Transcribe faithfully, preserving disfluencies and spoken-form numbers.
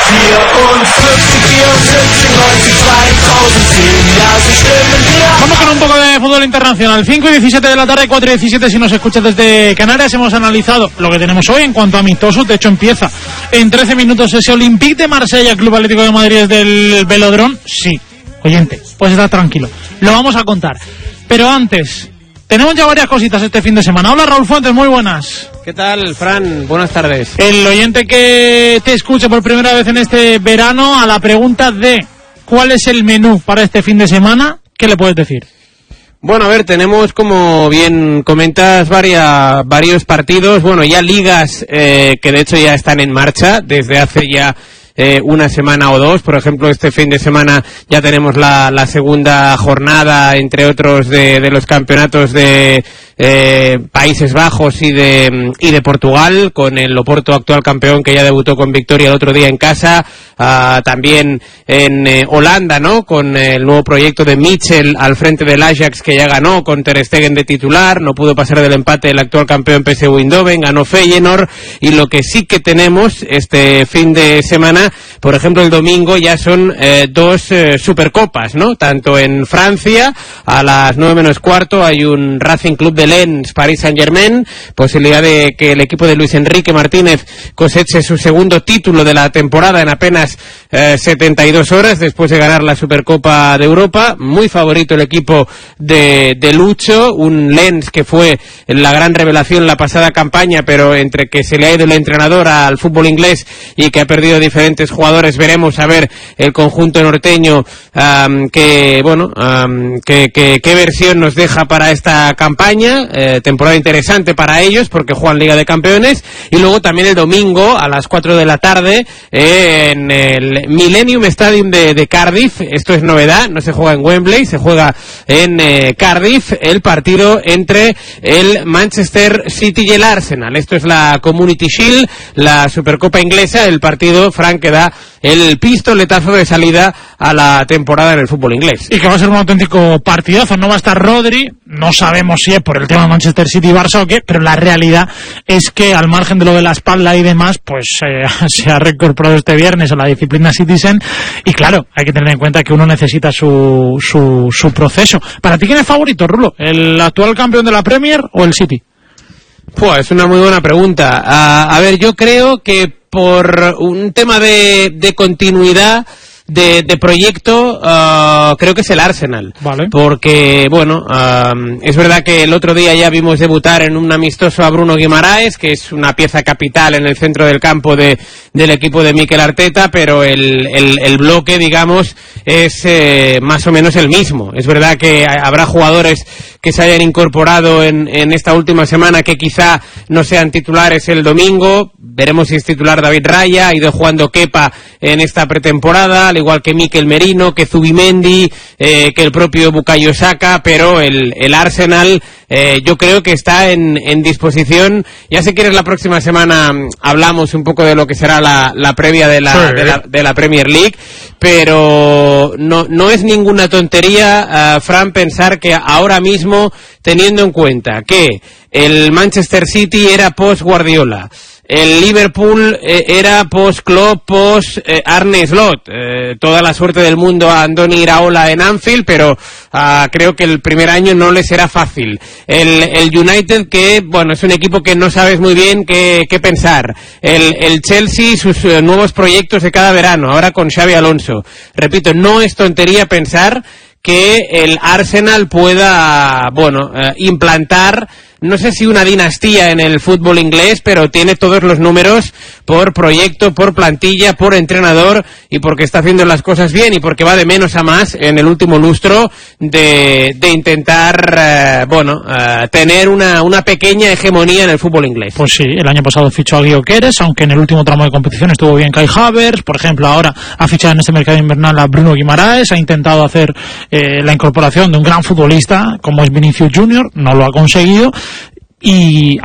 Vamos con un poco de fútbol internacional. cinco y diecisiete de la tarde, cuatro y diecisiete si nos escuchas desde Canarias. Hemos analizado lo que tenemos hoy en cuanto a amistosos. De hecho, empieza en trece minutos ese Olympique de Marsella, Club Atlético de Madrid desde el Velodrome. Sí, oyente, pues estar tranquilo. Lo vamos a contar. Pero antes, tenemos ya varias cositas este fin de semana. Hola, Raúl Fuentes, muy buenas. ¿Qué tal, Fran? Buenas tardes. El oyente que te escucha por primera vez en este verano, a la pregunta de ¿cuál es el menú para este fin de semana? ¿Qué le puedes decir? Bueno, a ver, tenemos, como bien comentas, varias, varios partidos, bueno, ya ligas eh, que de hecho ya están en marcha desde hace ya eh, una semana o dos. Por ejemplo, este fin de semana ya tenemos la, la segunda jornada, entre otros, de, de los campeonatos de eh, Países Bajos y de, y de Portugal, con el Oporto, actual campeón, que ya debutó con victoria el otro día en casa. Uh, también en eh, Holanda, ¿no? Con el nuevo proyecto de Mitchell al frente del Ajax, que ya ganó con Ter Stegen de titular. No pudo pasar del empate el actual campeón P S V Eindhoven, ganó Feyenoord. Y lo que sí que tenemos este fin de semana, por ejemplo, el domingo ya son eh, dos eh, supercopas, ¿no? Tanto en Francia, a las nueve menos cuarto, hay un Racing Club de Lens, Paris Saint-Germain, posibilidad de que el equipo de Luis Enrique Martínez coseche su segundo título de la temporada en apenas Eh, setenta y dos horas después de ganar la Supercopa de Europa. Muy favorito el equipo de, de Lucho, un Lens que fue la gran revelación la pasada campaña, pero entre que se le ha ido el entrenador al fútbol inglés y que ha perdido diferentes jugadores, veremos a ver el conjunto norteño um, que, bueno, um, que, que, qué versión nos deja para esta campaña. Eh, temporada interesante para ellos porque juegan Liga de Campeones. Y luego también el domingo a las cuatro de la tarde eh, en el Millennium Stadium de, de Cardiff. Esto es novedad, no se juega en Wembley, se juega en eh, Cardiff, el partido entre el Manchester City y el Arsenal. Esto es la Community Shield, la Supercopa inglesa, el partido, Frank, que da el pistoletazo de salida a la temporada en el fútbol inglés. Y que va a ser un auténtico partidazo. No va a estar Rodri, no sabemos si es por el tema de Manchester City y Barça o qué, pero la realidad es que, al margen de lo de la espalda y demás, pues eh, se ha reincorporado este viernes a la disciplina Citizen. Y claro, hay que tener en cuenta que uno necesita su, su, su proceso. ¿Para ti quién es favorito, Rulo? ¿El actual campeón de la Premier o el City? Pues es una muy buena pregunta. Uh, a ver, yo creo que por un tema de, de continuidad de, de proyecto, uh, creo que es el Arsenal. Vale. Porque, bueno, uh, es verdad que el otro día ya vimos debutar en un amistoso a Bruno Guimaraes, que es una pieza capital en el centro del campo de, del equipo de Mikel Arteta, pero el, el, el bloque, digamos, es eh, más o menos el mismo. Es verdad que habrá jugadores que se hayan incorporado en, en esta última semana que quizá no sean titulares el domingo. Veremos si es titular David Raya, ha ido jugando Kepa en esta pretemporada, al igual que Mikel Merino, que Zubimendi, eh, que el propio Bukayo Saka, pero el, el Arsenal eh, yo creo que está en, en disposición. Ya si quieres la próxima semana hablamos un poco de lo que será la, la previa de la, sí. de la, de la Premier League, pero no, no es ninguna tontería, uh, Fran, pensar que ahora mismo, teniendo en cuenta que el Manchester City era post-Guardiola, el Liverpool eh, era post-Klopp, post-Arne eh, Slot. Eh, toda la suerte del mundo a Andoni Iraola en Anfield, pero uh, creo que el primer año no le será fácil. El, el United, que, bueno, es un equipo que no sabes muy bien qué, qué pensar. El, el Chelsea, sus uh, nuevos proyectos de cada verano, ahora con Xabi Alonso. Repito, no es tontería pensar que el Arsenal pueda, bueno, uh, implantar, no sé si una dinastía en el fútbol inglés, pero tiene todos los números por proyecto, por plantilla, por entrenador, y porque está haciendo las cosas bien y porque va de menos a más en el último lustro de, de intentar, eh, bueno, eh, tener una, una pequeña hegemonía en el fútbol inglés. Pues sí, el año pasado fichó a Guido Queres, aunque en el último tramo de competición estuvo bien Kai Havertz. Por ejemplo, ahora ha fichado en este mercado invernal a Bruno Guimaraes, ha intentado hacer eh, la incorporación de un gran futbolista como es Vinicius Junior, no lo ha conseguido. Y